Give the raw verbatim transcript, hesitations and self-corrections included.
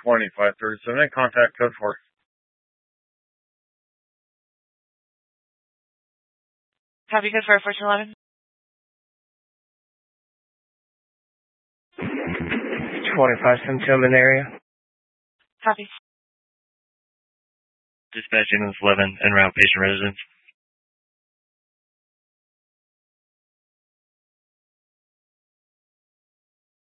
twenty-five thirty-seven and contact code four. Copy code for fourteen eleven. twenty-five seventeen in the area. Copy. Dispatch ambulance eleven en route patient residence.